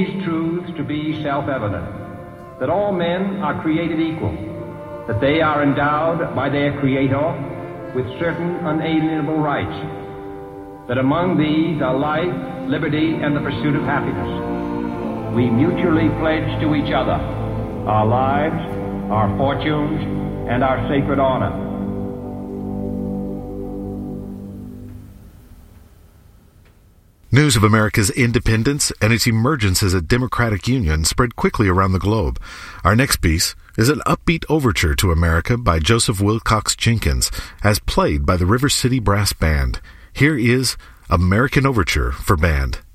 these truths to be self-evident, that all men are created equal, that they are endowed by their Creator with certain unalienable rights, that among these are life, liberty, and the pursuit of happiness. We mutually pledge to each other our lives, our fortunes, and our sacred honor. News of America's independence and its emergence as a democratic union spread quickly around the globe. Our next piece is an upbeat overture to America by Joseph Wilcox Jenkins, as played by the River City Brass Band. Here is American Overture for Band.